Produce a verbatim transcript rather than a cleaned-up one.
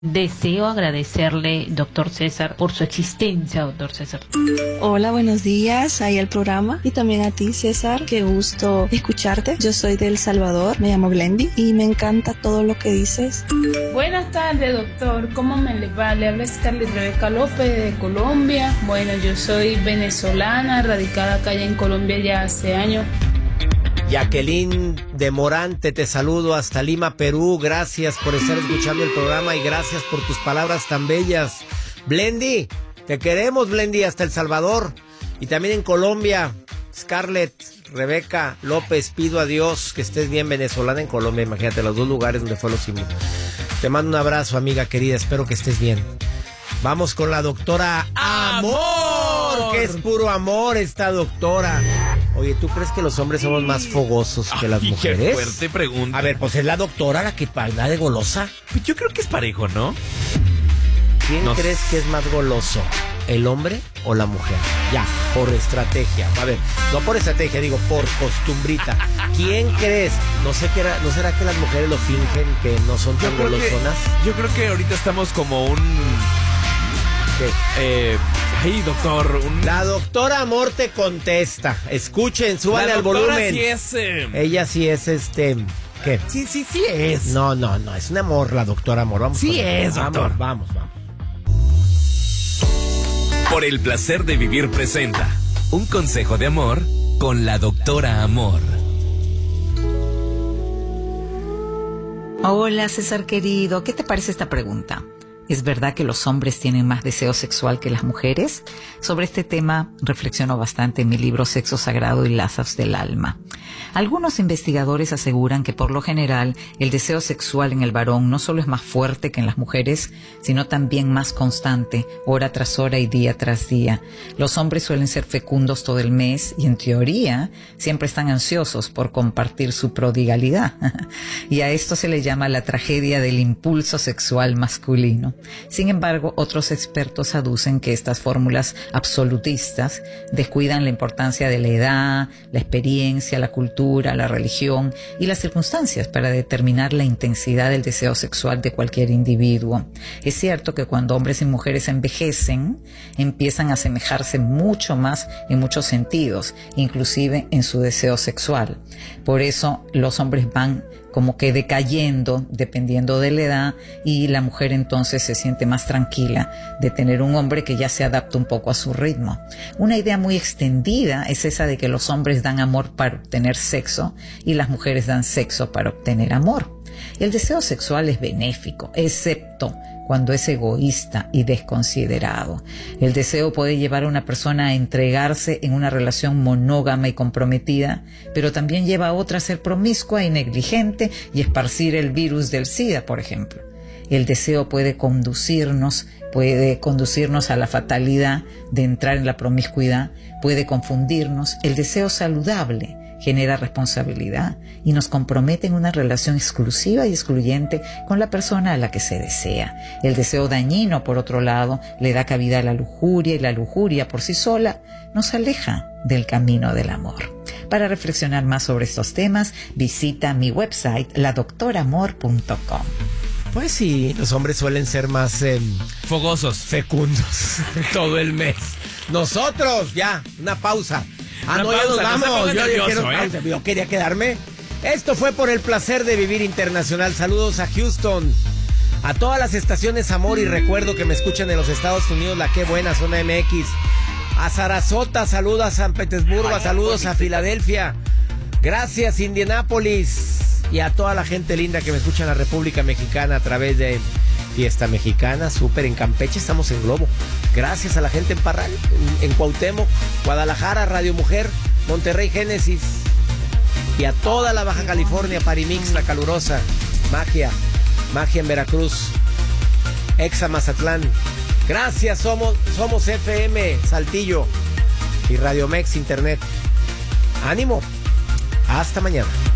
Deseo agradecerle, doctor César, por su existencia, doctor César. Hola, buenos días, ahí al programa. Y también a ti, César, qué gusto escucharte. Yo soy de El Salvador, me llamo Glendy y me encanta todo lo que dices. Buenas tardes, doctor, ¿cómo me le va? Le habla Scarlett Rebeca López de Colombia. Bueno, yo soy venezolana, radicada acá en Colombia ya hace años. Jacqueline de Morante, te saludo hasta Lima, Perú. Gracias por estar escuchando el programa y gracias por tus palabras tan bellas. Blendy, te queremos, Blendy, hasta El Salvador. Y también en Colombia, Scarlett, Rebeca López, pido a Dios que estés bien, venezolana en Colombia. Imagínate, los dos lugares donde fue lo mismo. Te mando un abrazo, amiga querida, espero que estés bien. Vamos con la doctora Amor, amor. Que es puro amor esta doctora. Oye, ¿tú crees que los hombres somos más fogosos que las Ay, mujeres? Qué fuerte pregunta. A ver, pues es la doctora la que anda de golosa. Yo creo que es parejo, ¿no? ¿Quién no crees que es más goloso? ¿El hombre o la mujer? Ya, por estrategia. A ver, no por estrategia, digo, por costumbrita. ¿Quién crees? No sé qué era, ¿no será que las mujeres lo fingen, que no son tan yo golosonas? Que, yo creo que ahorita estamos como un... ¿Qué? Eh, ay, doctor. Un... La doctora Amor te contesta. Escuchen, súbale al volumen. Sí es, eh... Ella sí es este... ¿Qué? Sí, sí, sí es. No, no, no, es un amor la doctora Amor. Vamos. Sí es, doctor. Vamos, vamos, vamos. Por el placer de vivir presenta un consejo de amor con la doctora Amor. Hola, César querido, ¿qué te parece esta pregunta? ¿Es verdad que los hombres tienen más deseo sexual que las mujeres? Sobre este tema reflexiono bastante en mi libro Sexo Sagrado y Lazos del Alma. Algunos investigadores aseguran que por lo general el deseo sexual en el varón no solo es más fuerte que en las mujeres, sino también más constante, hora tras hora y día tras día. Los hombres suelen ser fecundos todo el mes y en teoría siempre están ansiosos por compartir su prodigalidad. Y a esto se le llama la tragedia del impulso sexual masculino. Sin embargo, otros expertos aducen que estas fórmulas absolutistas descuidan la importancia de la edad, la experiencia, la cultura, la religión y las circunstancias para determinar la intensidad del deseo sexual de cualquier individuo. Es cierto que cuando hombres y mujeres envejecen, empiezan a asemejarse mucho más en muchos sentidos, inclusive en su deseo sexual. Por eso los hombres van como que decayendo dependiendo de la edad y la mujer entonces se siente más tranquila de tener un hombre que ya se adapta un poco a su ritmo. Una idea muy extendida es esa de que los hombres dan amor para obtener sexo y las mujeres dan sexo para obtener amor. El deseo sexual es benéfico, excepto cuando es egoísta y desconsiderado. El deseo puede llevar a una persona a entregarse en una relación monógama y comprometida, pero también lleva a otra a ser promiscua y negligente y esparcir el virus del SIDA, por ejemplo. El deseo puede conducirnos, puede conducirnos a la fatalidad de entrar en la promiscuidad, puede confundirnos. El deseo saludable genera responsabilidad y nos compromete en una relación exclusiva y excluyente con la persona a la que se desea. El deseo dañino, por otro lado, le da cabida a la lujuria y la lujuria por sí sola nos aleja del camino del amor. Para reflexionar más sobre estos temas, visita mi website la doctora amor punto com. Pues sí, los hombres suelen ser más eh, fogosos, fecundos todo el mes. Nosotros, ya, una pausa. Ah, una no, pausa, ya nos vamos. No yo, nervioso, quiero, ¿eh? yo quería quedarme. Esto fue por el placer de vivir internacional. Saludos a Houston, a todas las estaciones Amor y recuerdo que me escuchan en los Estados Unidos, la Qué Buena, Zona M X. A Sarasota, saludos a San Petersburgo, Ay, saludos a Filadelfia. Gracias, Indianápolis. Y a toda la gente linda que me escucha en la República Mexicana a través de Fiesta Mexicana, súper en Campeche, estamos en Globo. Gracias a la gente en Parral, en, en Cuauhtémoc, Guadalajara, Radio Mujer, Monterrey, Génesis. Y a toda la Baja California, Parimix, La Calurosa, Magia, Magia en Veracruz, Exa Mazatlán. Gracias, somos, somos F M Saltillo y Radio Mex Internet. Ánimo, hasta mañana.